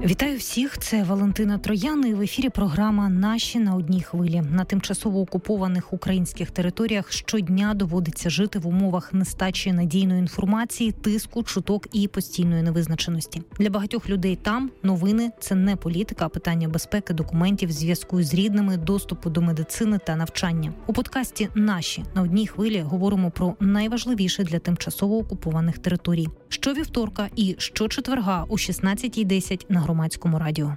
Вітаю всіх, це Валентина Троян і в ефірі програма «Наші на одній хвилі». На тимчасово окупованих українських територіях щодня доводиться жити в умовах нестачі надійної інформації, тиску, чуток і постійної невизначеності. Для багатьох людей там новини – це не політика, а питання безпеки, документів, зв'язку з рідними, доступу до медицини та навчання. У подкасті «Наші на одній хвилі» говоримо про найважливіше для тимчасово окупованих територій. Щовівторка і щочетверга о 16:10 на Громадському радіо.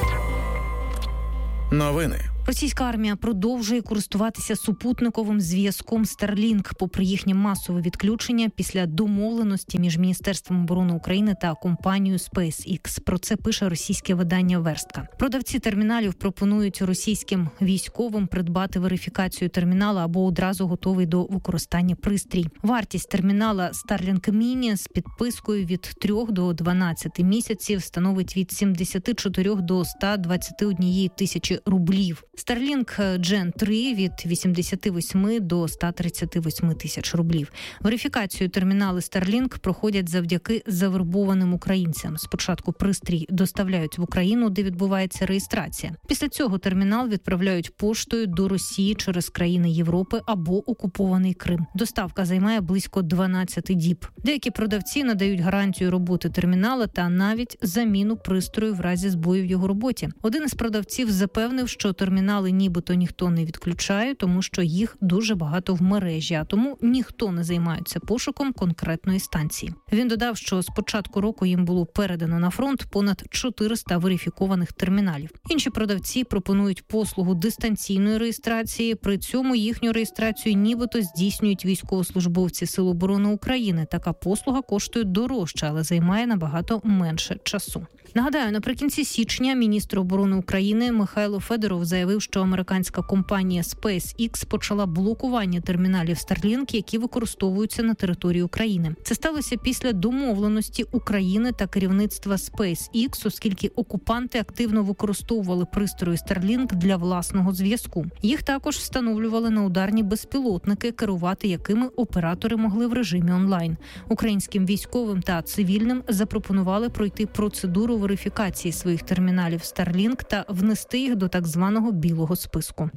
Новини. Російська армія продовжує користуватися супутниковим зв'язком Starlink попри їхнє масове відключення після домовленості між Міністерством оборони України та компанією SpaceX. Про це пише російське видання «Верстка». Продавці терміналів пропонують російським військовим придбати верифікацію термінала або одразу готовий до використання пристрій. Вартість термінала Starlink Mini з підпискою від 3 до 12 місяців становить від 74 до 121 тисячі рублів. Starlink Gen 3 від 88 до 138 тисяч рублів. Верифікацію термінали Starlink проходять завдяки завербованим українцям. Спочатку пристрій доставляють в Україну, де відбувається реєстрація. Після цього термінал відправляють поштою до Росії через країни Європи або окупований Крим. Доставка займає близько 12 діб. Деякі продавці надають гарантію роботи термінала та навіть заміну пристрою в разі збою в його роботі. Один із продавців запевнив, що термінали нібито ніхто не відключає, тому що їх дуже багато в мережі, а тому ніхто не займається пошуком конкретної станції. Він додав, що з початку року їм було передано на фронт понад 400 верифікованих терміналів. Інші продавці пропонують послугу дистанційної реєстрації, при цьому їхню реєстрацію нібито здійснюють військовослужбовці Сил оборони України. Така послуга коштує дорожче, але займає набагато менше часу. Нагадаю, наприкінці січня міністр оборони України Михайло Федоров заявив, що американська компанія SpaceX почала блокування терміналів Starlink, які використовуються на території України. Це сталося після домовленості України та керівництва SpaceX, оскільки окупанти активно використовували пристрої Starlink для власного зв'язку. Їх також встановлювали на ударні безпілотники, керувати якими оператори могли в режимі онлайн. Українським військовим та цивільним запропонували пройти процедуру верифікації своїх терміналів Starlink та внести їх до так званого білого списку.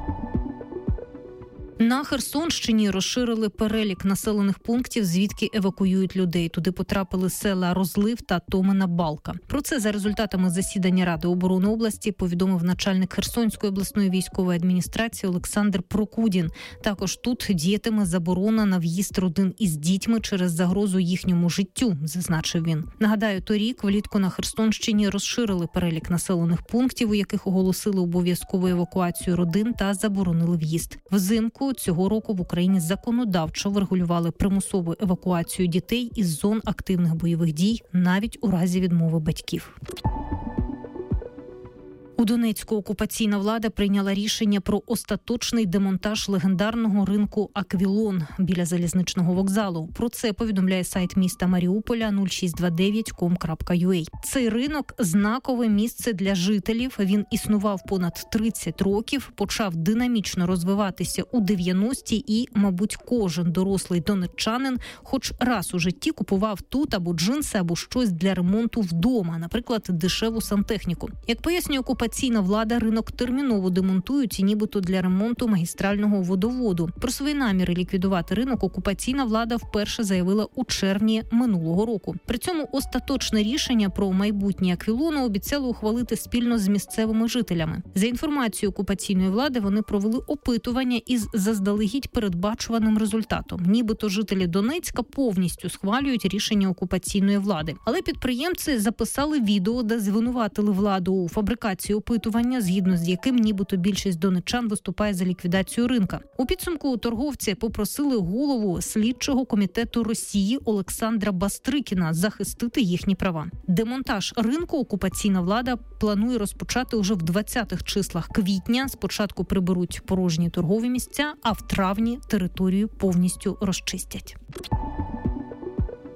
На Херсонщині розширили перелік населених пунктів, звідки евакуюють людей. Туди потрапили села Розлив та Томина Балка. Про це за результатами засідання Ради оборони області повідомив начальник Херсонської обласної військової адміністрації Олександр Прокудін. Також тут діятиме заборона на в'їзд родин із дітьми через загрозу їхньому життю, зазначив він. Нагадаю, торік влітку на Херсонщині розширили перелік населених пунктів, у яких оголосили обов'язкову евакуацію родин та заборонили в'їзд. Взимку цього року в Україні законодавчо врегулювали примусову евакуацію дітей із зон активних бойових дій, навіть у разі відмови батьків. У Донецьку окупаційна влада прийняла рішення про остаточний демонтаж легендарного ринку «Аквілон» біля залізничного вокзалу. Про це повідомляє сайт міста Маріуполя 0629com.ua. Цей ринок – знакове місце для жителів. Він існував понад 30 років, почав динамічно розвиватися у 90-ті і, мабуть, кожен дорослий донеччанин хоч раз у житті купував тут або джинси, або щось для ремонту вдома, наприклад, дешеву сантехніку. Як пояснює окупаційна влада, ринок терміново демонтують і нібито для ремонту магістрального водоводу. Про свої наміри ліквідувати ринок окупаційна влада вперше заявила у червні минулого року. При цьому остаточне рішення про майбутнє Аквілону обіцяли ухвалити спільно з місцевими жителями. За інформацією окупаційної влади, вони провели опитування із заздалегідь передбачуваним результатом. Нібито жителі Донецька повністю схвалюють рішення окупаційної влади. Але підприємці записали відео, де звинуватили владу у фабрикації опитування, згідно з яким нібито більшість донеччан виступає за ліквідацію ринка. У підсумку торговці попросили голову слідчого комітету Росії Олександра Бастрикіна захистити їхні права. Демонтаж ринку окупаційна влада планує розпочати уже в 20-х числах квітня. Спочатку приберуть порожні торгові місця, а в травні територію повністю розчистять.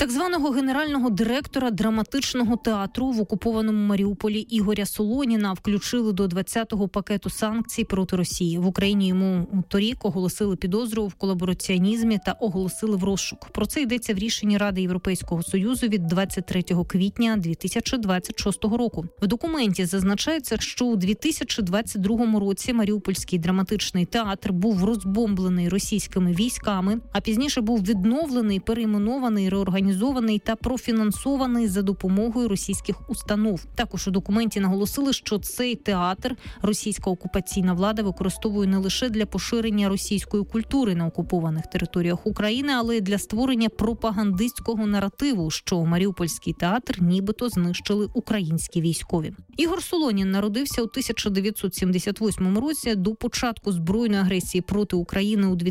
Так званого генерального директора драматичного театру в окупованому Маріуполі Ігоря Солоніна включили до 20-го пакету санкцій проти Росії. В Україні йому торік оголосили підозру в колабораціонізмі та оголосили в розшук. Про це йдеться в рішенні Ради Європейського Союзу від 23 квітня 2026 року. В документі зазначається, що у 2022 році Маріупольський драматичний театр був розбомблений російськими військами, а пізніше був відновлений, перейменований, реорганізований та профінансований за допомогою російських установ. Також у документі наголосили, що цей театр російська окупаційна влада використовує не лише для поширення російської культури на окупованих територіях України, але й для створення пропагандистського наративу, що Маріупольський театр нібито знищили українські військові. Ігор Солонін народився у 1978 році. До початку збройної агресії проти України у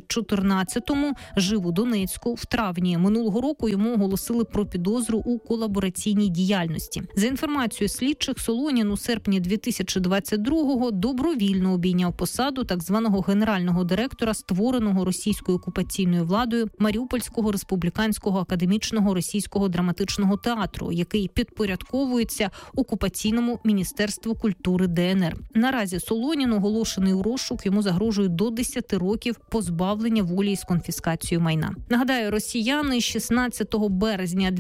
2014-му жив у Донецьку. В травні минулого року йому оголосили про підозру у колабораційній діяльності. За інформацією слідчих, Солонін у серпні 2022-го добровільно обійняв посаду так званого генерального директора створеного російською окупаційною владою Маріупольського республіканського академічного російського драматичного театру, який підпорядковується окупаційному міністерству культури ДНР. Наразі Солонін оголошений у розшук, йому загрожує до 10 років позбавлення волі з конфіскацією майна. Нагадаю, росіяни 16 березня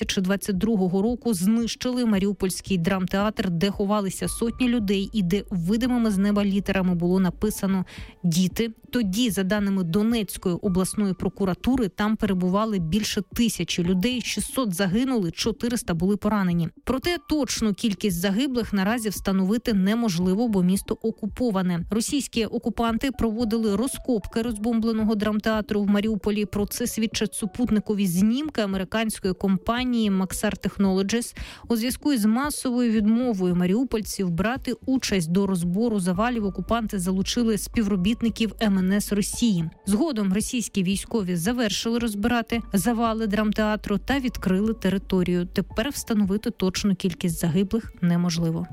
2022 року знищили Маріупольський драмтеатр, де ховалися сотні людей і де видимими з неба літерами було написано «Діти». Тоді, за даними Донецької обласної прокуратури, там перебували більше 1000 людей, 600 загинули, 400 були поранені. Проте точну кількість загиблих наразі встановити неможливо, бо місто окуповане. Російські окупанти проводили розкопки розбомбленого драмтеатру в Маріуполі. Про це свідчать супутникові знімки американської компанії Maxar Technologies. У зв'язку із масовою відмовою маріупольців брати участь до розбору завалів окупанти залучили співробітників МНС Росії. Згодом російські військові завершили розбирати завали драмтеатру та відкрили територію. Тепер встановити точну кількість загиблих неможливо.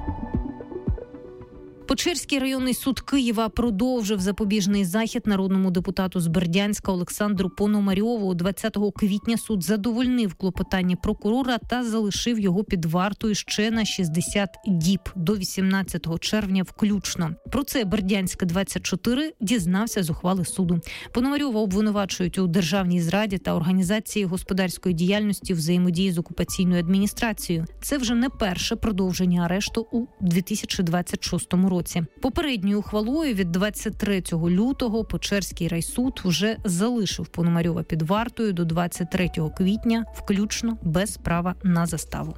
Печерський районний суд Києва продовжив запобіжний захід народному депутату з Бердянська Олександру Пономарьову. 20 квітня суд задовольнив клопотання прокурора та залишив його під вартою ще на 60 діб до 18 червня включно. Про це Бердянськ-24 дізнався з ухвали суду. Пономарьова обвинувачують у державній зраді та організації господарської діяльності взаємодії з окупаційною адміністрацією. Це вже не перше продовження арешту у 2026 році. Попередньою ухвалою від 23 лютого Печерський райсуд вже залишив Пономарьова під вартою до 23 квітня, включно без права на заставу.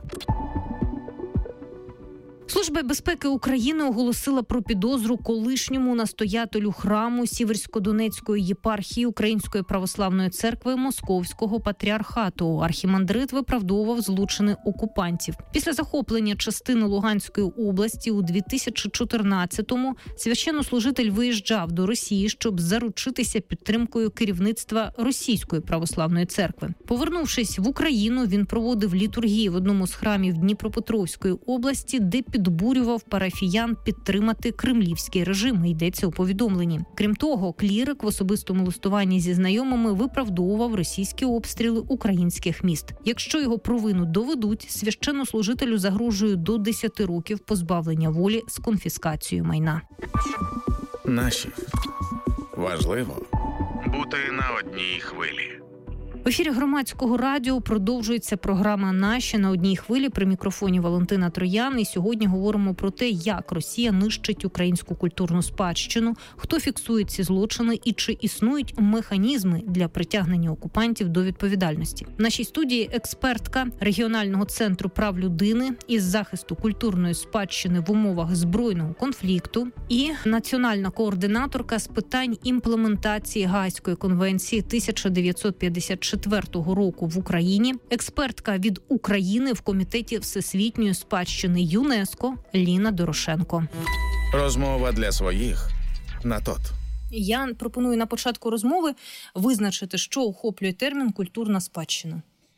Служба безпеки України оголосила про підозру колишньому настоятелю храму Сіверсько-Донецької єпархії Української православної церкви Московського патріархату. Архімандрит виправдовував злочини окупантів. Після захоплення частини Луганської області у 2014-му священнослужитель виїжджав до Росії, щоб заручитися підтримкою керівництва Російської православної церкви. Повернувшись в Україну, він проводив літургії в одному з храмів Дніпропетровської області, де підбурював парафіян підтримати кремлівський режим, йдеться у повідомленні. Крім того, клірик в особистому листуванні зі знайомими виправдовував російські обстріли українських міст. Якщо його провину доведуть, священнослужителю загрожує до 10 років позбавлення волі з конфіскацією майна. Наші. Важливо бути на одній хвилі. В ефірі Громадського радіо продовжується програма «Наші» на одній хвилі. При мікрофоні Валентина Троян. І сьогодні говоримо про те, як Росія нищить українську культурну спадщину, хто фіксує ці злочини і чи існують механізми для притягнення окупантів до відповідальності. В нашій студії експертка регіонального центру прав людини із захисту культурної спадщини в умовах збройного конфлікту і національна координаторка з питань імплементації Гаазької конвенції 1954 року в Україні, експертка від України в Комітеті всесвітньої спадщини ЮНЕСКО Ліна Дорошенко. Розмова для своїх на ТОТ. Я пропоную на початку розмови визначити, що охоплює термін «культурна спадщина».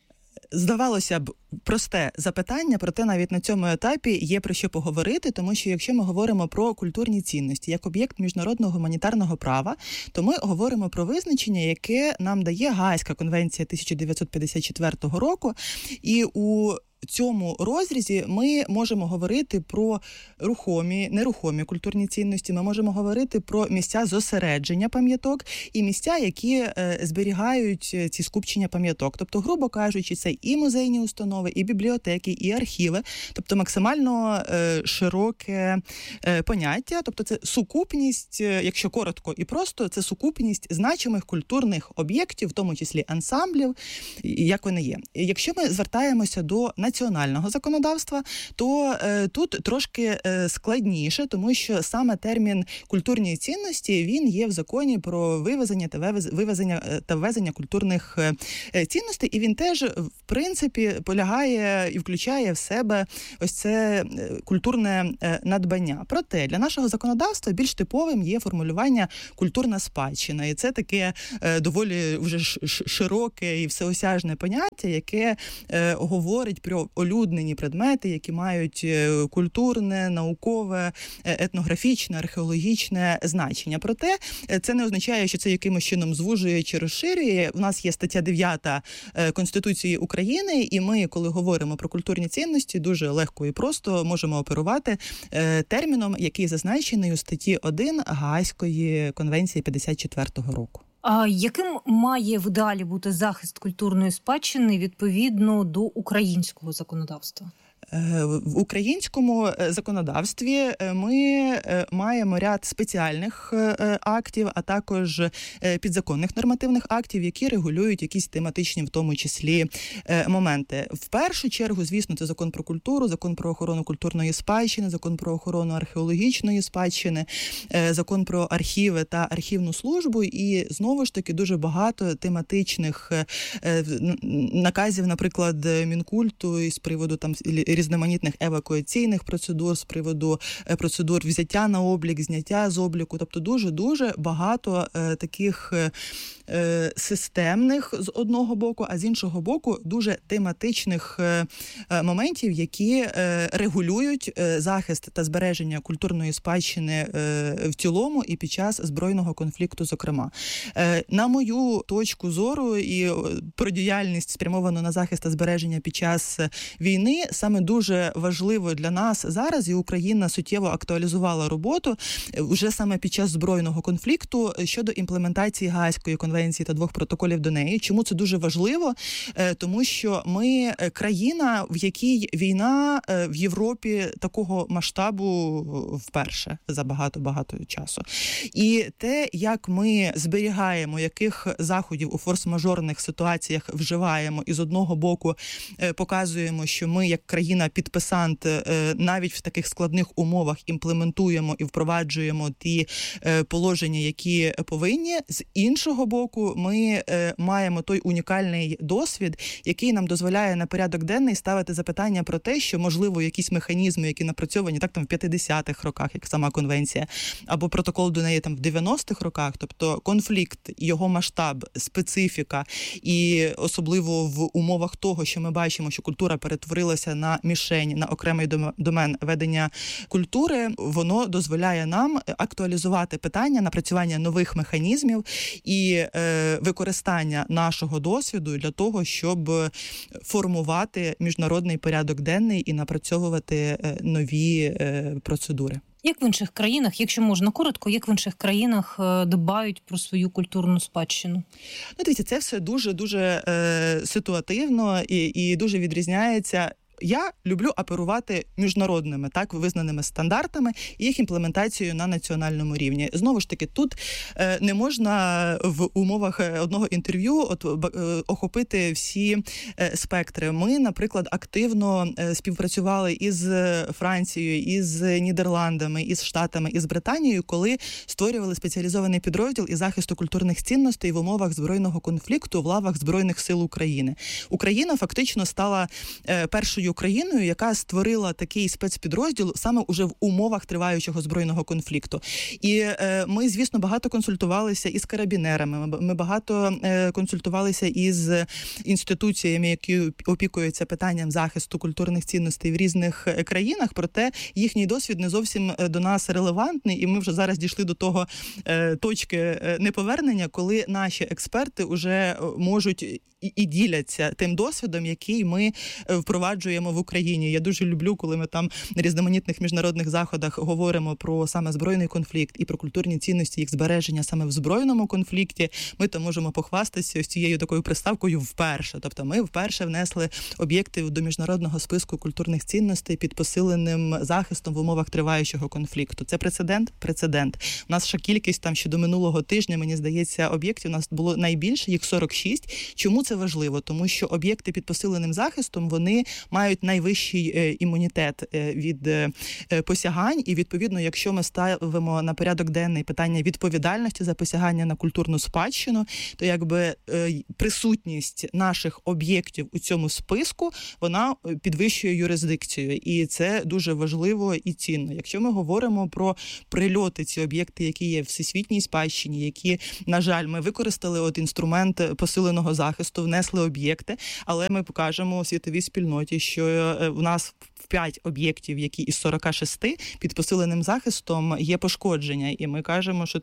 Здавалося б, просте запитання, проте навіть на цьому етапі є про що поговорити, тому що якщо ми говоримо про культурні цінності як об'єкт міжнародного гуманітарного права, то ми говоримо про визначення, яке нам дає Гаазька конвенція 1954 року, і у цьому розрізі ми можемо говорити про рухомі, нерухомі культурні цінності, ми можемо говорити про місця зосередження пам'яток і місця, які зберігають ці скупчення пам'яток. Тобто, грубо кажучи, це і музейні установи, і бібліотеки, і архіви, тобто максимально широке поняття, тобто це сукупність, якщо коротко і просто, це сукупність значимих культурних об'єктів, в тому числі ансамблів, як вони є. Якщо ми звертаємося до національного законодавства, то тут трошки складніше, тому що саме термін культурні цінності, він є в законі про вивезення та ввезення культурних цінностей, і він теж, в принципі, полягає і включає в себе ось це культурне надбання. Проте для нашого законодавства більш типовим є формулювання культурна спадщина, і це таке доволі вже широке і всеосяжне поняття, яке говорить про олюднені предмети, які мають культурне, наукове, етнографічне, археологічне значення. Проте це не означає, що це якимось чином звужує чи розширює. У нас є стаття 9 Конституції України, і ми, коли говоримо про культурні цінності, дуже легко і просто можемо оперувати терміном, який зазначений у статті 1 Гаазької конвенції 54-го року. А яким має в ідеалі бути захист культурної спадщини відповідно до українського законодавства? В українському законодавстві ми маємо ряд спеціальних актів, а також підзаконних нормативних актів, які регулюють якісь тематичні, в тому числі, моменти. В першу чергу, звісно, це закон про культуру, закон про охорону культурної спадщини, закон про охорону археологічної спадщини, закон про архіви та архівну службу, і знову ж таки дуже багато тематичних наказів, наприклад, Мінкульту із приводу там різноманітних евакуаційних процедур, з приводу процедур взяття на облік, зняття з обліку. Тобто дуже-дуже багато таких системних з одного боку, а з іншого боку дуже тематичних моментів, які регулюють захист та збереження культурної спадщини в цілому і під час збройного конфлікту, зокрема. На мою точку зору і про діяльність, спрямовану на захист та збереження під час війни, саме дуже важливо для нас зараз, і Україна суттєво актуалізувала роботу вже саме під час збройного конфлікту щодо імплементації Гаазької конвенції та 2 протоколів до неї. Чому це дуже важливо? Тому що ми країна, в якій війна в Європі такого масштабу вперше за багато-багато часу. І те, як ми зберігаємо, яких заходів у форс-мажорних ситуаціях вживаємо, і з одного боку показуємо, що ми як країна-підписант навіть в таких складних умовах імплементуємо і впроваджуємо ті положення, які повинні. З іншого боку, ми маємо той унікальний досвід, який нам дозволяє на порядок денний ставити запитання про те, що, можливо, якісь механізми, які напрацьовані так там в 50-х роках, як сама конвенція, або протокол до неї там в 90-х роках, тобто конфлікт, його масштаб, специфіка, і особливо в умовах того, що ми бачимо, що культура перетворилася на мішень, на окремий домен ведення культури, воно дозволяє нам актуалізувати питання напрацювання нових механізмів і використання нашого досвіду для того, щоб формувати міжнародний порядок денний і напрацьовувати нові процедури. Як в інших країнах, якщо можна коротко, як в інших країнах дбають про свою культурну спадщину? Ну, дивіться, це все дуже-дуже ситуативно і дуже відрізняється. Я люблю оперувати міжнародними, так, визнаними стандартами і їх імплементацією на національному рівні. Знову ж таки, тут не можна в умовах одного інтерв'ю охопити всі спектри. Ми, наприклад, активно співпрацювали із Францією, із Нідерландами, із Штатами, із Британією, коли створювали спеціалізований підрозділ із захисту культурних цінностей в умовах збройного конфлікту в лавах Збройних сил України. Україна фактично стала першою нашою країною, яка створила такий спецпідрозділ саме уже в умовах триваючого збройного конфлікту. І ми, звісно, багато консультувалися із карабінерами, ми багато консультувалися із інституціями, які опікуються питанням захисту культурних цінностей в різних країнах, проте їхній досвід не зовсім до нас релевантний, і ми вже зараз дійшли до того точки неповернення, коли наші експерти вже можуть і діляться тим досвідом, який ми впроваджуємо в Україні. Я дуже люблю, коли ми там на різноманітних міжнародних заходах говоримо про саме збройний конфлікт і про культурні цінності, їх збереження саме в збройному конфлікті. Ми там можемо похвастатися ось цією такою приставкою «вперше». Тобто ми вперше внесли об'єкти до міжнародного списку культурних цінностей під посиленим захистом в умовах триваючого конфлікту. Це прецедент? Прецедент. У нас ще кількість там ще до минулого тижня, мені здається, об'єктів у нас було найбільше, їх 46. Чому це важливо? Тому що об'єкти під посиленим захистом, вони мають найвищий імунітет від посягань, і, відповідно, якщо ми ставимо на порядок денний питання відповідальності за посягання на культурну спадщину, то якби присутність наших об'єктів у цьому списку, вона підвищує юрисдикцію, і це дуже важливо і цінно. Якщо ми говоримо про прильоти, ці об'єкти, які є в всесвітній спадщині, які, на жаль, ми використали інструмент посиленого захисту, внесли об'єкти, але ми покажемо світовій спільноті, що у нас 5 об'єктів, які із 46 під посиленим захистом є пошкодження. І ми кажемо, що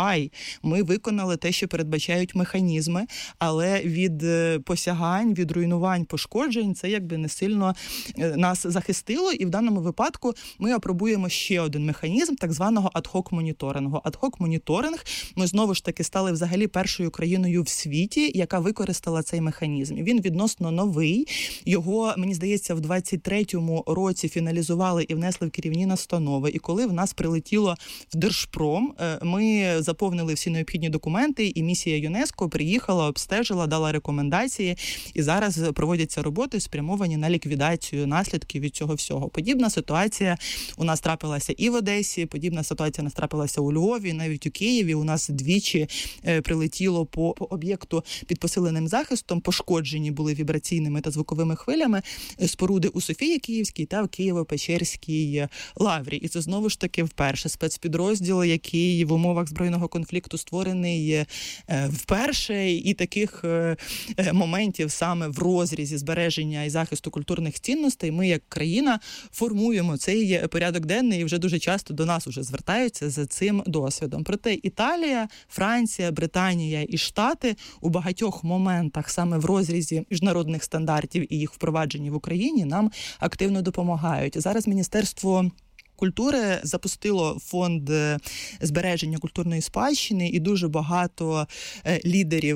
ми виконали те, що передбачають механізми, але від посягань, від руйнувань, пошкоджень це якби не сильно нас захистило. І в даному випадку ми апробуємо ще один механізм так званого ад-хок-моніторингу. Ад-хок-моніторинг, ми знову ж таки стали взагалі першою країною в світі, яка використала цей механізм. Він відносно новий. Його, мені здається, в 23-му році фіналізували і внесли в керівні настанови. І коли в нас прилетіло в Держпром, ми заповнили всі необхідні документи, і місія ЮНЕСКО приїхала, обстежила, дала рекомендації, і зараз проводяться роботи, спрямовані на ліквідацію наслідків від цього всього. Подібна ситуація у нас трапилася і в Одесі, подібна ситуація у нас трапилася у Львові, навіть у Києві. У нас двічі прилетіло по об'єкту під посиленим захистом, пошкоджені були вібраційними та звуковими хвилями споруди у Софії Київській та в Києво-Печерській лаврі. І це знову ж таки вперше спецпідрозділ, який в умовах збройного конфлікту створений вперше, і таких моментів саме в розрізі збереження і захисту культурних цінностей ми як країна формуємо цей порядок денний, і вже дуже часто до нас уже звертаються за цим досвідом. Проте Італія, Франція, Британія і Штати у багатьох моментах саме в розрізі міжнародних стандартів і їх впровадженні в Україні нам активно допомагають. Зараз Міністерство культури запустило фонд збереження культурної спадщини, і дуже багато лідерів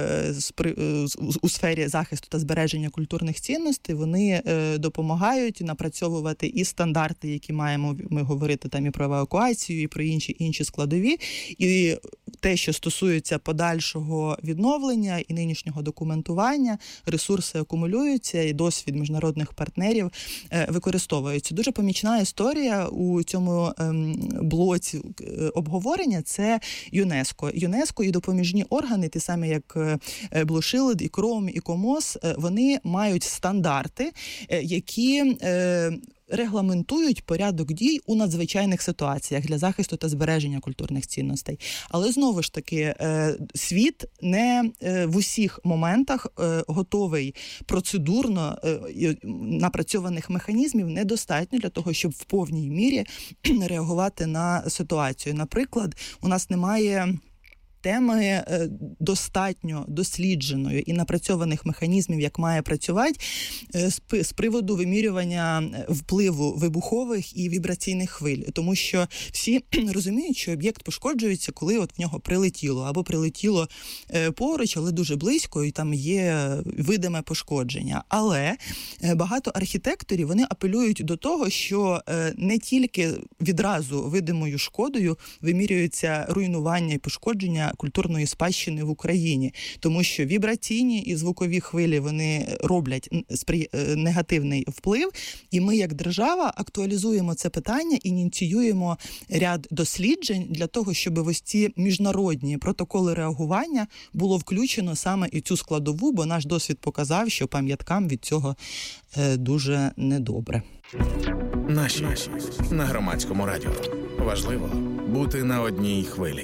у сфері захисту та збереження культурних цінностей, вони допомагають напрацьовувати і стандарти, які маємо ми говорити там і про евакуацію, і про інші складові, і те, що стосується подальшого відновлення і нинішнього документування, ресурси акумулюються, і досвід міжнародних партнерів використовується. Дуже помічна історія у цьому блоці обговорення – це ЮНЕСКО. ЮНЕСКО і допоміжні органи, ті самі як Blue-Shield, і КРОМ, і КОМОС, вони мають стандарти, які регламентують порядок дій у надзвичайних ситуаціях для захисту та збереження культурних цінностей. Але знову ж таки, світ не в усіх моментах готовий процедурно, напрацьованих механізмів недостатньо для того, щоб в повній мірі реагувати на ситуацію. Наприклад, у нас немає теми достатньо дослідженої і напрацьованих механізмів, як має працювати, з приводу вимірювання впливу вибухових і вібраційних хвиль. Тому що всі розуміють, що об'єкт пошкоджується, коли от в нього прилетіло, або прилетіло поруч, але дуже близько, і там є видиме пошкодження. Але багато архітекторів, вони апелюють до того, що не тільки відразу видимою шкодою вимірюється руйнування і пошкодження збереження культурної спадщини в Україні, тому що вібраційні і звукові хвилі, вони роблять негативний вплив, і ми як держава актуалізуємо це питання, ініціюємо ряд досліджень для того, щоб в ось ці міжнародні протоколи реагування було включено саме і цю складову, бо наш досвід показав, що пам'яткам від цього дуже недобре. Наші на Громадському радіо. Важливо бути на одній хвилі.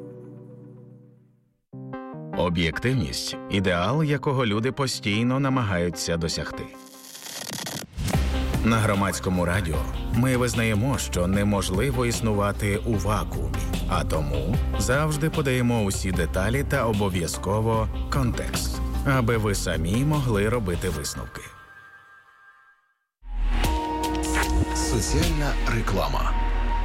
Об'єктивність – ідеал, якого люди постійно намагаються досягти. На Громадському радіо ми визнаємо, що неможливо існувати у вакуумі, а тому завжди подаємо усі деталі та обов'язково контекст, аби ви самі могли робити висновки. Соціальна реклама.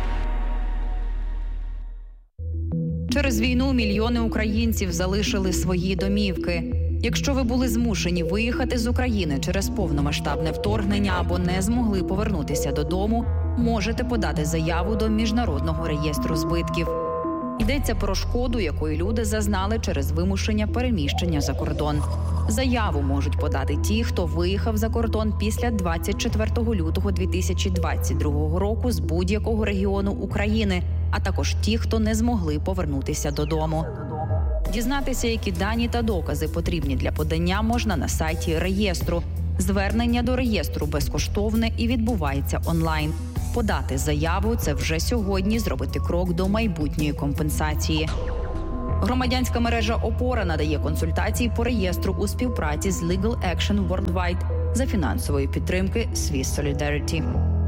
Через війну мільйони українців залишили свої домівки. Якщо ви були змушені виїхати з України через повномасштабне вторгнення або не змогли повернутися додому, можете подати заяву до Міжнародного реєстру збитків. Йдеться про шкоду, якої люди зазнали через вимушення переміщення за кордон. Заяву можуть подати ті, хто виїхав за кордон після 24 лютого 2022 року з будь-якого регіону України, а також ті, хто не змогли повернутися додому. Дізнатися, які дані та докази потрібні для подання, можна на сайті реєстру. Звернення до реєстру безкоштовне і відбувається онлайн. Подати заяву – це вже сьогодні зробити крок до майбутньої компенсації. Громадянська мережа «Опора» надає консультації по реєстру у співпраці з Legal Action Worldwide за фінансової підтримки Swiss Solidarity.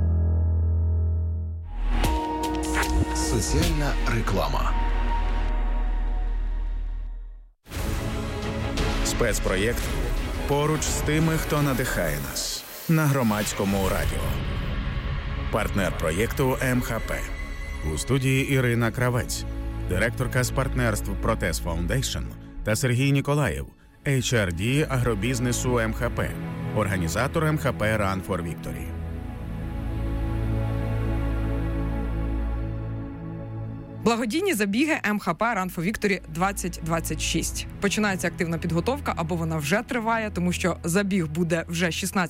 Соціальна реклама. Спецпроєкт «Поруч з тими, хто надихає нас» на Громадському радіо. Партнер проєкту МХП. У студії Ірина Кравець, директорка з партнерств Протез Foundation, та Сергій Ніколаєв, HRD агробізнесу МХП, організатор МХП Run for Victory. Благодійні забіги МХП Run for Victory 2026. Починається активна підготовка, або вона вже триває, тому що забіг буде вже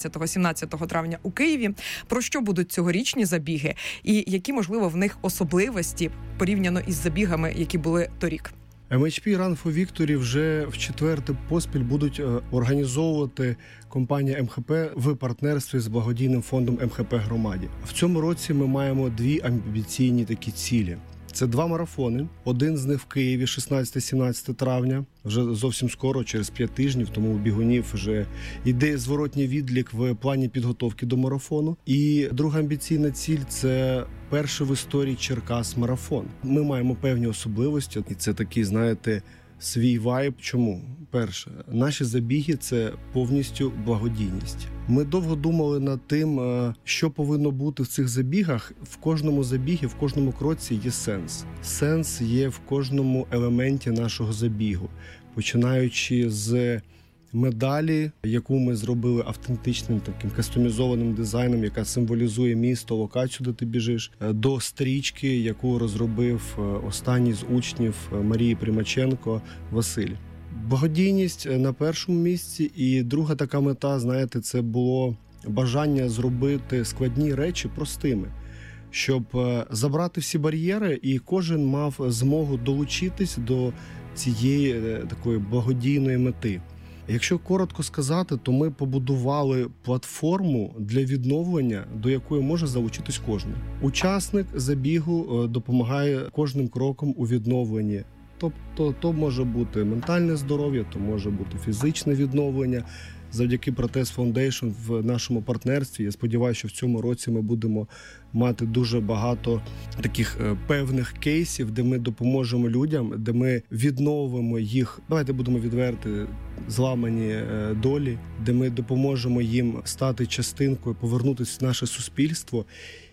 16-17 травня у Києві. Про що будуть цьогорічні забіги і які, можливо, в них особливості порівняно із забігами, які були торік? MHP Run for Victory вже в четверте поспіль будуть організовувати компанія МХП в партнерстві з благодійним фондом МХП Громаді. В цьому році ми маємо дві амбіційні такі цілі. Це 2 марафони. Один з них в Києві 16-17 травня, вже зовсім скоро, через 5 тижнів, тому у бігунів вже йде зворотній відлік в плані підготовки до марафону. І друга амбіційна ціль – це перший в історії Черкас марафон. Ми маємо певні особливості, і це такий, знаєте, свій вайб. Чому? Перше, наші забіги – це повністю благодійність. Ми довго думали над тим, що повинно бути в цих забігах. В кожному забігі, в кожному кроці є сенс. Сенс є в кожному елементі нашого забігу. Починаючи з медалі, яку ми зробили автентичним таким кастомізованим дизайном, яка символізує місто, локацію, де ти біжиш, до стрічки, яку розробив останній з учнів Марії Примаченко Василь. Благодійність на першому місці, і друга така мета, знаєте, це було бажання зробити складні речі простими, щоб забрати всі бар'єри, і кожен мав змогу долучитись до цієї такої благодійної мети. Якщо коротко сказати, то ми побудували платформу для відновлення, до якої може залучитись кожен. Учасник забігу допомагає кожним кроком у відновленні. Тобто, то може бути ментальне здоров'я, то може бути фізичне відновлення. Завдяки Протез Foundation в нашому партнерстві, я сподіваюся, що в цьому році ми будемо мати дуже багато таких певних кейсів, де ми допоможемо людям, де ми відновимо їх, давайте будемо відверті, зламані долі, де ми допоможемо їм стати частинкою, повернутися в наше суспільство.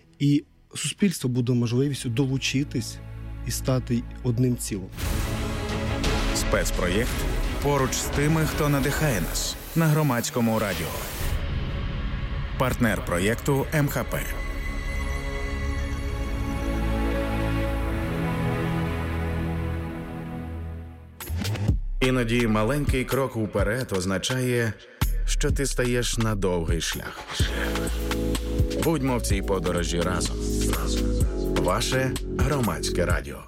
І суспільство буде можливістю долучитись і стати одним цілим. Спецпроєкт «Поруч з тими, хто надихає нас» на Громадському радіо. Партнер проєкту МХП. Іноді маленький крок уперед означає, що ти стаєш на довгий шлях. Будьмо в цій подорожі разом. Ваше Громадське радіо.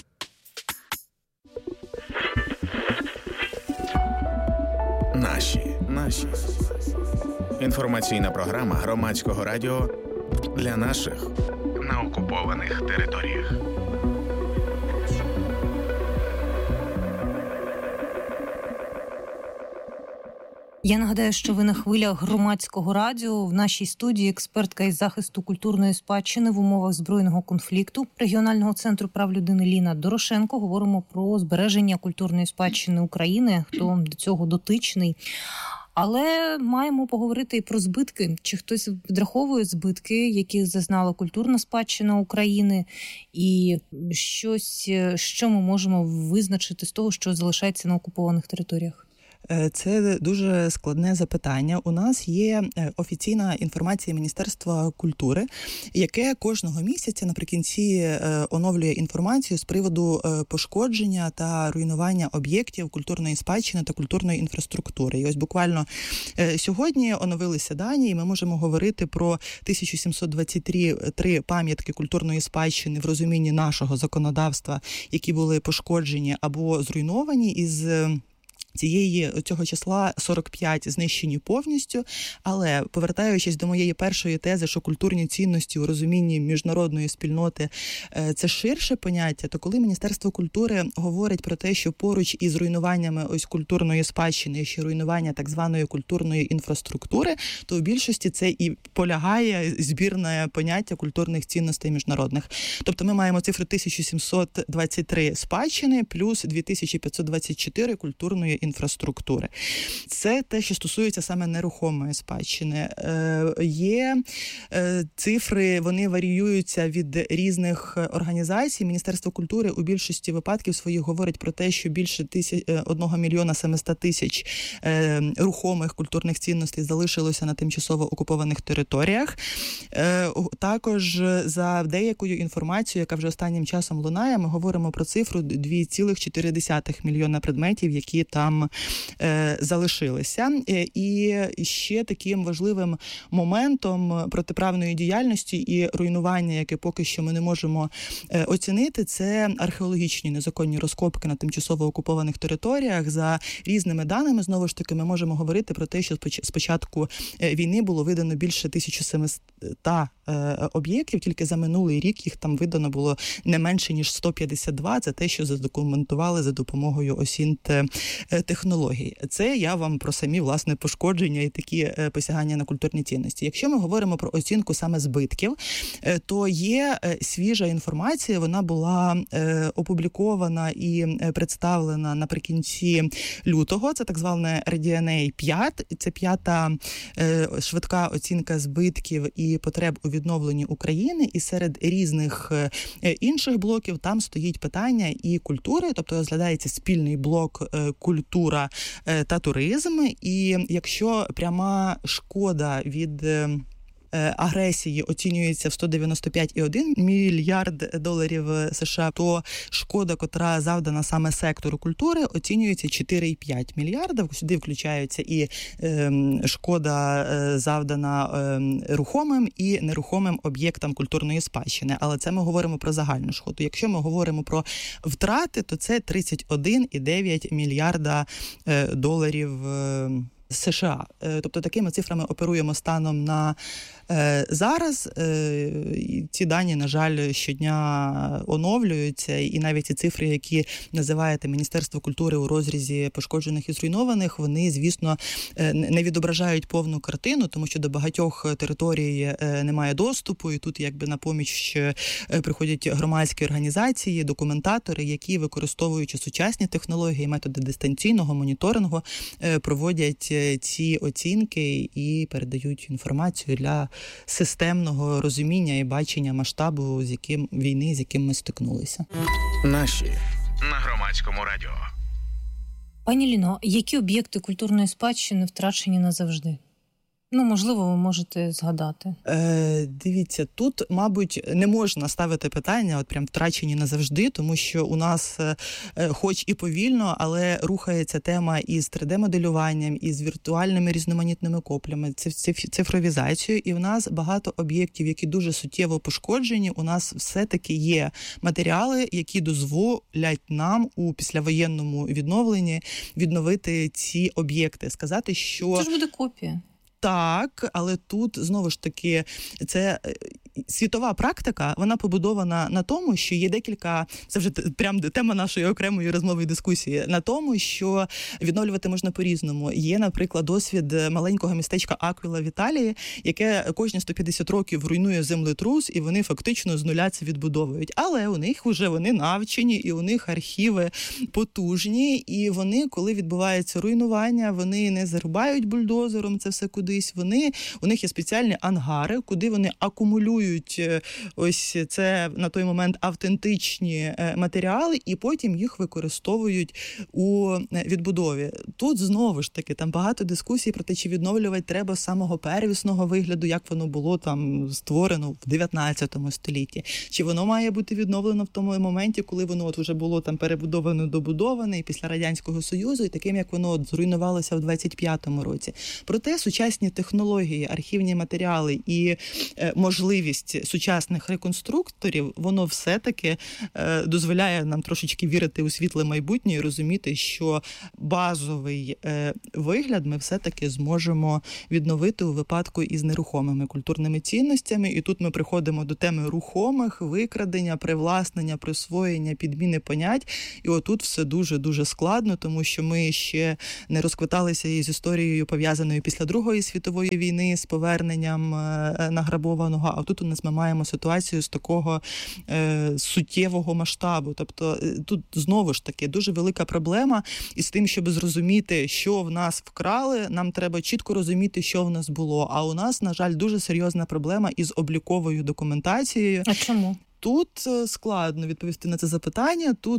Наші. Інформаційна програма Громадського радіо для наших на окупованих територіях. Я нагадаю, що ви на хвилях Громадського радіо. В нашій студії експертка із захисту культурної спадщини в умовах збройного конфлікту Регіонального центру прав людини Ліна Дорошенко. Говоримо про збереження культурної спадщини України, хто до цього дотичний. Але маємо поговорити і про збитки. Чи хтось підраховує збитки, які зазнала культурна спадщина України, і щось, що ми можемо визначити з того, що залишається на окупованих територіях? Це дуже складне запитання. У нас є офіційна інформація Міністерства культури, яке кожного місяця наприкінці оновлює інформацію з приводу пошкодження та руйнування об'єктів культурної спадщини та культурної інфраструктури. І ось буквально сьогодні оновилися дані, і ми можемо говорити про 1723 пам'ятки культурної спадщини в розумінні нашого законодавства, які були пошкоджені або зруйновані. Із цього числа 45 знищені повністю, але повертаючись до моєї першої тези, що культурні цінності у розумінні міжнародної спільноти – це ширше поняття, то коли Міністерство культури говорить про те, що поруч із руйнуваннями ось культурної спадщини, ще руйнування так званої культурної інфраструктури, то в більшості це і полягає збірне поняття культурних цінностей міжнародних. Тобто ми маємо цифру 1723 спадщини плюс 2524 культурної інфраструктури. Це те, що стосується саме нерухомої спадщини. Є цифри, вони варіюються від різних організацій. Міністерство культури у більшості випадків своїх говорить про те, що більше 1 мільйона 700 тисяч рухомих культурних цінностей залишилося на тимчасово окупованих територіях. Також за деякою інформацією, яка вже останнім часом лунає, ми говоримо про цифру 2,4 мільйона предметів, які там залишилися. І ще таким важливим моментом протиправної діяльності і руйнування, яке поки що ми не можемо оцінити, це археологічні незаконні розкопки на тимчасово окупованих територіях. За різними даними, знову ж таки, ми можемо говорити про те, що з початку війни було видано більше 1700 об'єктів, тільки за минулий рік їх там видано було не менше, ніж 152. Це те, що задокументували за допомогою ОСІНТ-технологій. Це я вам про самі, власне, пошкодження і такі посягання на культурні цінності. Якщо ми говоримо про оцінку саме збитків, то є свіжа інформація, вона була опублікована і представлена наприкінці лютого. Це так зване RDNA 5. Це 5-та швидка оцінка збитків і потреб у відновленні України. І серед різних інших блоків там стоїть питання і культури, тобто розглядається спільний блок культура та туризм. І якщо пряма шкода від агресії оцінюється в 195,1 мільярд доларів США, то шкода, котра завдана саме сектору культури, оцінюється 4,5 мільярда. Сюди включаються і шкода, завдана рухомим і нерухомим об'єктам культурної спадщини. Але це ми говоримо про загальну шкоду. Якщо ми говоримо про втрати, то це 31,9 мільярда доларів США. Тобто такими цифрами оперуємо станом на зараз. Ці дані, на жаль, щодня оновлюються, і навіть ці цифри, які називаєте Міністерство культури у розрізі пошкоджених і зруйнованих, вони, звісно, не відображають повну картину, тому що до багатьох територій немає доступу, і тут якби на поміч приходять громадські організації, документатори, які, використовуючи сучасні технології, методи дистанційного моніторингу, проводять ці оцінки і передають інформацію для системного розуміння і бачення масштабу війни, з яким ми стикнулися. Наші на Громадському радіо. Пані Ліно, які об'єкти культурної спадщини втрачені назавжди? Можливо, ви можете згадати. Дивіться, тут, мабуть, не можна ставити питання, от прям втрачені назавжди, тому що у нас, хоч і повільно, але рухається тема із 3D-моделюванням, із віртуальними різноманітними коплями, цифровізацією, і в нас багато об'єктів, які дуже суттєво пошкоджені. У нас все-таки є матеріали, які дозволять нам у післявоєнному відновленні відновити ці об'єкти. Сказати, що... Це ж буде копія. Так, але тут, знову ж таки, це світова практика, вона побудована на тому, що є декілька, це вже прям тема нашої окремої розмови і дискусії, на тому, що відновлювати можна по-різному. Є, наприклад, досвід маленького містечка Аквіла в Італії, яке кожні 150 років руйнує землетрус, і вони фактично з нуля це відбудовують. Але у них вже вони навчені, і у них архіви потужні, і вони, коли відбувається руйнування, вони не зарубають бульдозером це все кудись, у них є спеціальні ангари, куди вони акумулюють ось це на той момент автентичні матеріали, і потім їх використовують у відбудові. Тут знову ж таки там багато дискусій про те, чи відновлювати треба з самого первісного вигляду, як воно було там створено в 19 столітті. Чи воно має бути відновлено в тому моменті, коли воно от вже було там перебудовано, добудоване і після Радянського Союзу, і таким, як воно от зруйнувалося в 25-му році. Проте сучасні технології, архівні матеріали і можливість сучасних реконструкторів, воно все-таки дозволяє нам трошечки вірити у світле майбутнє і розуміти, що базовий вигляд ми все-таки зможемо відновити у випадку із нерухомими культурними цінностями. І тут ми приходимо до теми рухомих, викрадення, привласнення, присвоєння, підміни понять. І отут все дуже-дуже складно, тому що ми ще не розквиталися із історією, пов'язаною після Другої світової війни, з поверненням награбованого, а тут у нас ми маємо ситуацію з такого суттєвого масштабу. Тобто тут знову ж таки дуже велика проблема із тим, щоб зрозуміти, що в нас вкрали, нам треба чітко розуміти, що в нас було. А у нас, на жаль, дуже серйозна проблема із обліковою документацією. А чому? Тут складно відповісти на це запитання. Тут,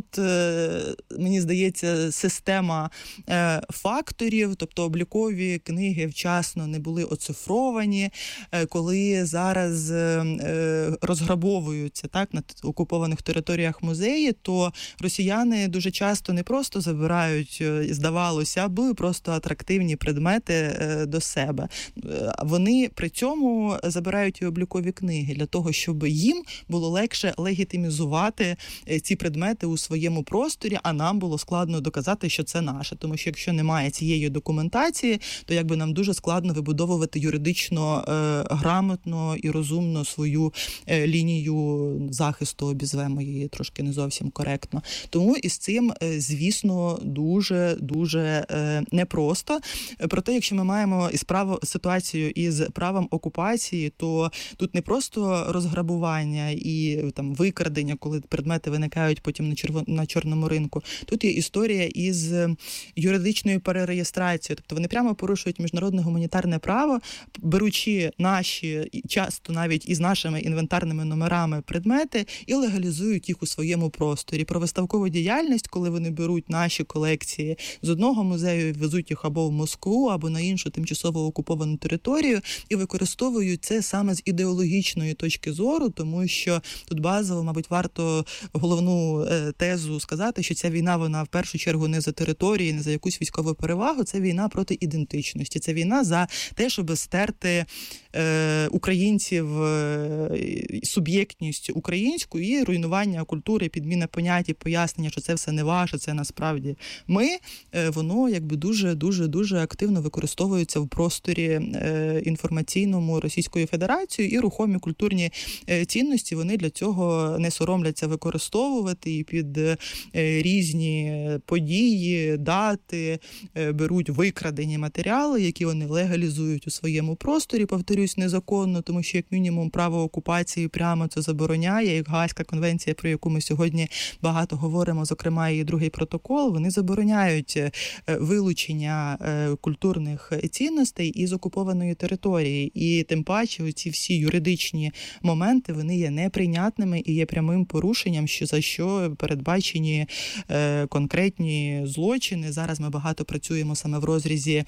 мені здається, система факторів, тобто облікові книги вчасно не були оцифровані. Коли зараз розграбовуються так, на окупованих територіях музеї, то росіяни дуже часто не просто забирають, здавалося, аби просто атрактивні предмети до себе. Вони при цьому забирають і облікові книги для того, щоб їм було легше легітимізувати ці предмети у своєму просторі, а нам було складно доказати, що це наше. Тому що якщо немає цієї документації, то якби нам дуже складно вибудовувати юридично грамотно і розумно свою лінію захисту, обізвемо її трошки не зовсім коректно. Тому із цим, звісно, дуже непросто. Проте, якщо ми маємо ситуацію із правом окупації, то тут не просто розграбування і там викрадення, коли предмети виникають потім на чорному ринку. Тут є історія із юридичною перереєстрацією. Тобто вони прямо порушують міжнародне гуманітарне право, беручи наші, часто навіть із нашими інвентарними номерами предмети і легалізують їх у своєму просторі. Про виставкову діяльність, коли вони беруть наші колекції з одного музею, везуть їх або в Москву, або на іншу тимчасово окуповану територію і використовують це саме з ідеологічної точки зору, тому що тут базово, мабуть, варто головну тезу сказати, що ця війна, вона в першу чергу не за території, не за якусь військову перевагу, це війна проти ідентичності, це війна за те, щоб стерти українців суб'єктність українську і руйнування культури, підміна понять і пояснення, що це все не ваше, це насправді ми, воно якби дуже активно використовується в просторі інформаційному Російською Федерацією, і рухомі культурні цінності вони для цього не соромляться використовувати, і під різні події, дати беруть викрадені матеріали, які вони легалізують у своєму просторі, повторюсь, незаконно, тому що, як мінімум, право окупації прямо це забороняє, як Гаазька конвенція, про яку ми сьогодні багато говоримо, зокрема, її другий протокол, вони забороняють вилучення культурних цінностей із окупованої території. І тим паче ці всі юридичні моменти, вони є неприйнятними неприйнятними і є прямим порушенням, за що передбачені конкретні злочини. Зараз ми багато працюємо саме в розрізі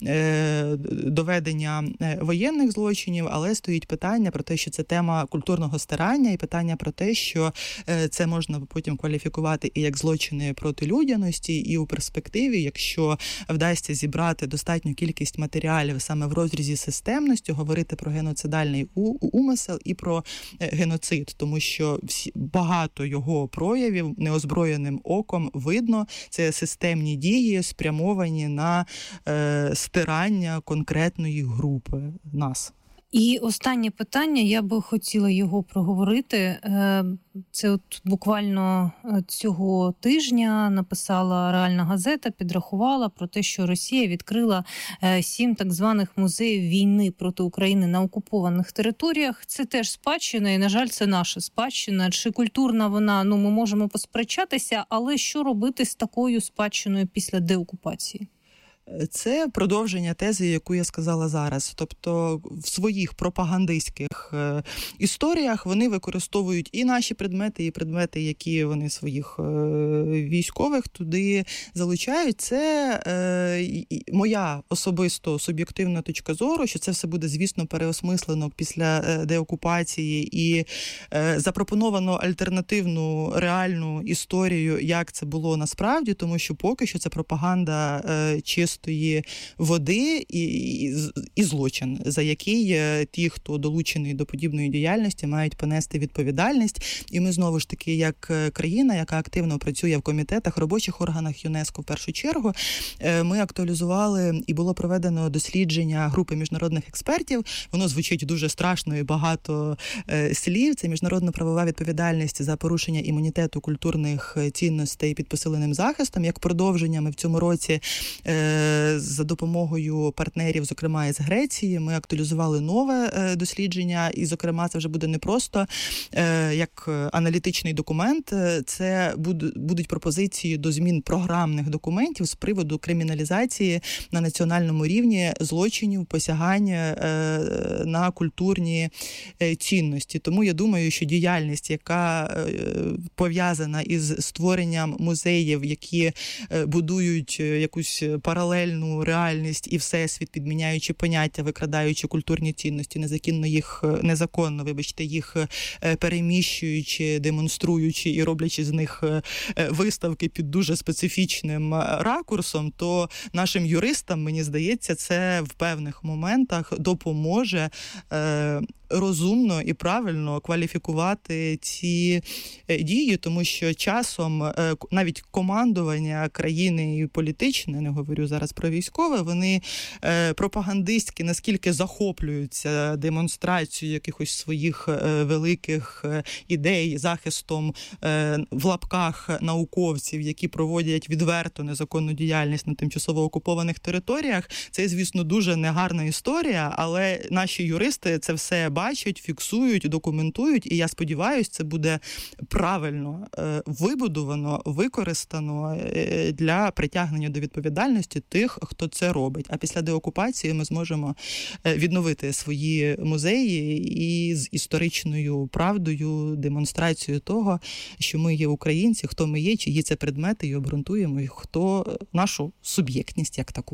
доведення воєнних злочинів, але стоїть питання про те, що це тема культурного стирання, і питання про те, що це можна потім кваліфікувати і як злочини проти людяності, і у перспективі, якщо вдасться зібрати достатню кількість матеріалів саме в розрізі системності, говорити про геноцидальний умисел і про геноцид, тому що багато його проявів неозброєним оком видно. Це системні дії, спрямовані на стирання конкретної групи нас. І останнє питання, я би хотіла його проговорити. Це от буквально цього тижня написала Реальна газета, підрахувала про те, що Росія відкрила 7 так званих музеїв війни проти України на окупованих територіях. Це теж спадщина, і, на жаль, це наша спадщина. Чи культурна вона, ми можемо посперечатися, але що робити з такою спадщиною після деокупації? Це продовження тези, яку я сказала зараз. Тобто в своїх пропагандистських історіях вони використовують і наші предмети, і предмети, які вони своїх військових туди залучають. Це моя особисто суб'єктивна точка зору, що це все буде, звісно, переосмислено після деокупації і запропоновано альтернативну реальну історію, як це було насправді, тому що поки що це пропаганда чистої води і злочин, за який ті, хто долучений до подібної діяльності, мають понести відповідальність. І ми, знову ж таки, як країна, яка активно працює в комітетах, робочих органах ЮНЕСКО в першу чергу, ми актуалізували і було проведено дослідження групи міжнародних експертів. Воно звучить дуже страшно і багато слів. Це міжнародна правова відповідальність за порушення імунітету культурних цінностей під посиленим захистом. Як продовження, ми в цьому році за допомогою партнерів, зокрема із Греції, ми актуалізували нове дослідження, і, зокрема, це вже буде не просто як аналітичний документ, це будуть пропозиції до змін програмних документів з приводу криміналізації на національному рівні злочинів, посягань на культурні цінності. Тому я думаю, що діяльність, яка пов'язана із створенням музеїв, які будують якусь паралельну реальність і всесвіт, підміняючи поняття, викрадаючи культурні цінності, незаконно, їх переміщуючи, демонструючи і роблячи з них виставки під дуже специфічним ракурсом, то нашим юристам, мені здається, це в певних моментах допоможе розумно і правильно кваліфікувати ці дії, тому що часом навіть командування країни і політичне, не говорю зараз про військове, вони пропагандистськи наскільки захоплюються демонстрацією якихось своїх великих ідей, захистом в лапках науковців, які проводять відверто незаконну діяльність на тимчасово окупованих територіях. Це, звісно, дуже негарна історія, але наші юристи це все бачать, фіксують, документують, і я сподіваюся, це буде правильно вибудовано, використано для притягнення до відповідальності тих, хто це робить. А після деокупації ми зможемо відновити свої музеї і з історичною правдою, демонстрацією того, що ми є українці, хто ми є, чиї це предмети, і обґрунтуємо, хто нашу суб'єктність як таку.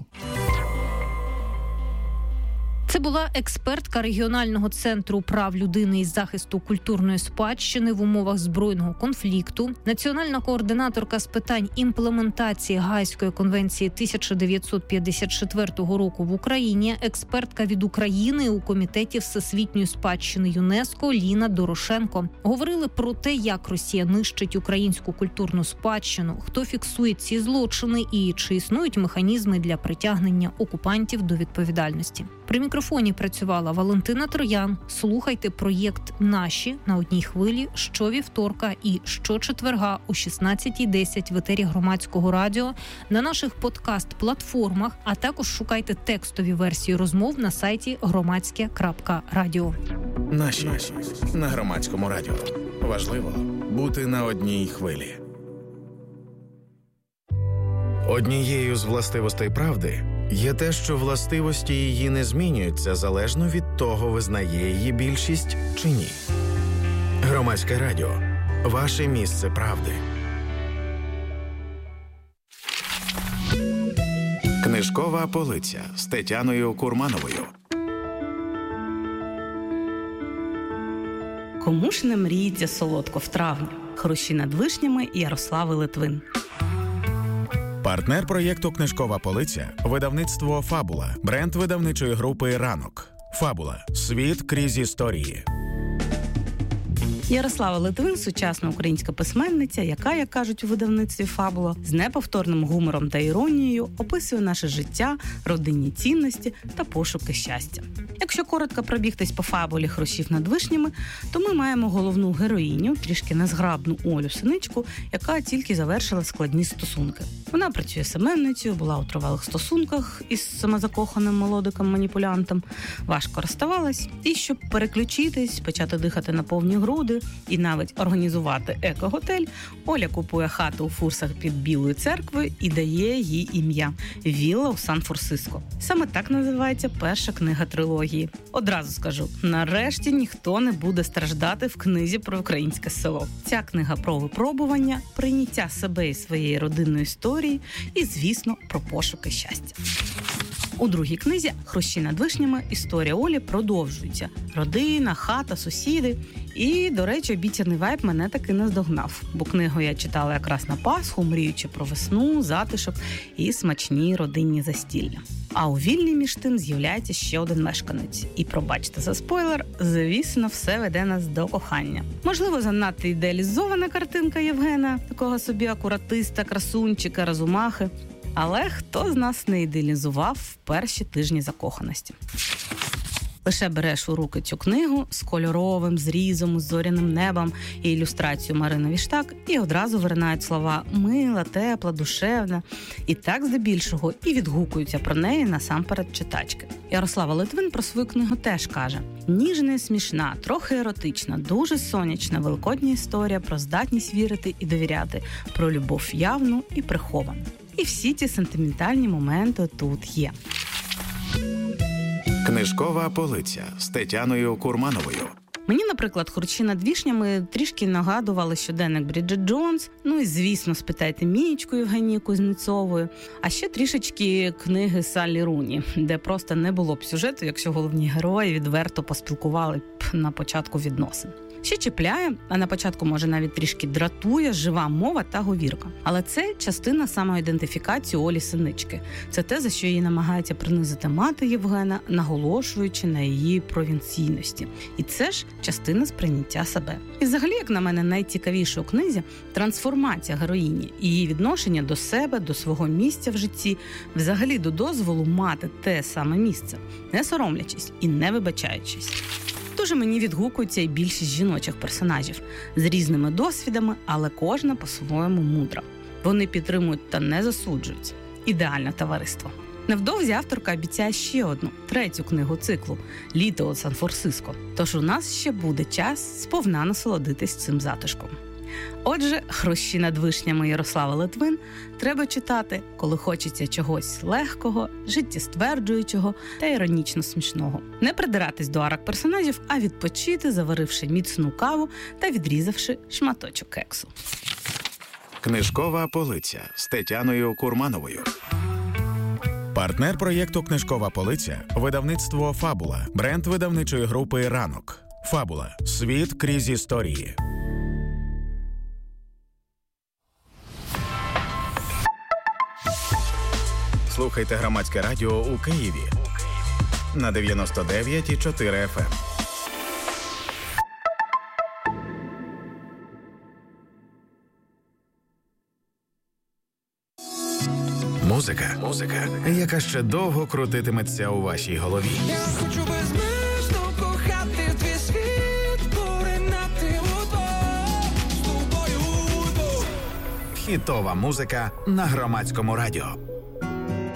Це була експертка регіонального центру прав людини і захисту культурної спадщини в умовах збройного конфлікту, національна координаторка з питань імплементації Гаазької конвенції 1954 року в Україні, експертка від України у Комітеті всесвітньої спадщини ЮНЕСКО Ліна Дорошенко. Говорили про те, як Росія нищить українську культурну спадщину, хто фіксує ці злочини і чи існують механізми для притягнення окупантів до відповідальності. При мікрофоні працювала Валентина Троян. Слухайте проєкт «Наші» на одній хвилі щовівторка і щочетверга о 16:10 в етері Громадського радіо, на наших подкаст-платформах, а також шукайте текстові версії розмов на сайті громадське.радіо. Наші на Громадському радіо. Важливо бути на одній хвилі. Однією з властивостей правди є те, що властивості її не змінюються залежно від того, визнає її більшість чи ні. Громадське радіо. Ваше місце правди. Книжкова полиця з Тетяною Курмановою. Кому ж не мріється солодко в травні? Хрущі над вишнями і Ярослави Литвин. Партнер проєкту «Книжкова полиця» – видавництво «Фабула», бренд видавничої групи «Ранок». «Фабула» – світ крізь історії. Ярослава Литвин – сучасна українська письменниця, яка, як кажуть у видавництві «Фабула», з неповторним гумором та іронією описує наше життя, родинні цінності та пошуки щастя. Якщо коротко пробігтись по фабулі «Хрущів над вишнями», то ми маємо головну героїню, трішки незграбну Олю Синичку, яка тільки завершила складні стосунки. Вона працює семенницею, була у тривалих стосунках із самозакоханим молодиком-маніпулянтом, важко розставалась, і щоб переключитись, почати дихати на повні груди і навіть організувати еко-готель, Оля купує хату у Фурсах під Білою церквою і дає їй ім'я – «Вілла у Сан-Франциско». Саме так називається перша книга трилогії. Одразу скажу, нарешті ніхто не буде страждати в книзі про українське село. Ця книга про випробування, прийняття себе і своєї родинної історії і, звісно, про пошуки щастя. У другій книзі «Хрущі над вишнями» історія Олі продовжується. Родина, хата, сусіди. І, до речі, обіцяний вайб мене таки наздогнав, бо книгу я читала якраз на Пасху, мріючи про весну, затишок і смачні родинні застілля. А у вільні між тим з'являється ще один мешканець. І, пробачте за спойлер, звісно, все веде нас до кохання. Можливо, занадто ідеалізована картинка Євгена, такого собі акуратиста, красунчика, розумахи. Але хто з нас не ідеалізував в перші тижні закоханості? Лише береш у руки цю книгу з кольоровим зрізом, з зоряним небом і ілюстрацією Марини Віштак, і одразу виринають слова «мила», «тепла», «душевна». І так здебільшого і відгукуються про неї насамперед читачки. Ярослава Литвин про свою книгу теж каже: «Ніжна і смішна, трохи еротична, дуже сонячна, великодня історія про здатність вірити і довіряти, про любов явну і приховану». І всі ці сентиментальні моменти тут є. Книжкова полиця з Тетяною Курмановою. Мені, наприклад, «Хрущі над вишнями» трішки нагадували щоденник Бріджит Джонс, ну і, звісно, «Спитайте Мієчку» Євгенії Кузнєцової, а ще трішечки книги Саллі Руні, де просто не було б сюжету, якщо головні герої відверто поспілкували б на початку відносин. Ще чіпляє, а на початку, може, навіть трішки дратує жива мова та говірка. Але це частина самоідентифікації Олі Синички. Це те, за що її намагається принизити мати Євгена, наголошуючи на її провінційності. І це ж частина сприйняття себе. І взагалі, як на мене, найцікавіше у книзі – трансформація героїні, її відношення до себе, до свого місця в житті, взагалі до дозволу мати те саме місце, не соромлячись і не вибачаючись. Дуже мені відгукується і більшість жіночих персонажів з різними досвідами, але кожна по-своєму мудра. Вони підтримують та не засуджують. Ідеальне товариство. Невдовзі авторка обіцяє ще одну, третю книгу циклу «Літо у Сан-Франциско». Тож у нас ще буде час сповна насолодитись цим затишком. Отже, «Хрущі над вишнями» Ярослава Литвин треба читати, коли хочеться чогось легкого, життєстверджуючого та іронічно смішного. Не придиратись до арок персонажів, а відпочити, заваривши міцну каву та відрізавши шматочок кексу. Книжкова полиця з Тетяною Курмановою. Партнер проєкту «Книжкова полиця» – видавництво «Фабула», бренд видавничої групи «Ранок». «Фабула» – світ крізь історії. Слухайте Громадське радіо у Києві на 99,4 FM. Музика, яка ще довго крутитиметься у вашій голові. Я хочу безмежно кохати твій світ, поринати з тобою. Хітова музика на Громадському радіо.